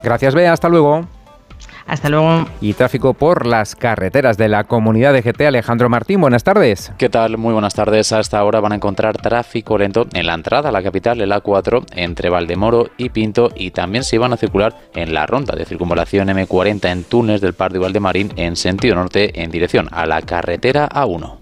Gracias, Bea. Hasta luego. Hasta luego. Y tráfico por las carreteras de la Comunidad de GT. Alejandro Martín, buenas tardes. ¿Qué tal? Muy buenas tardes. Hasta ahora van a encontrar tráfico lento en la entrada a la capital, el A4, entre Valdemoro y Pinto, y también se van a circular en la ronda de circunvalación M40 en Túnez del Pardo y Valdemarín en sentido norte en dirección a la carretera A1.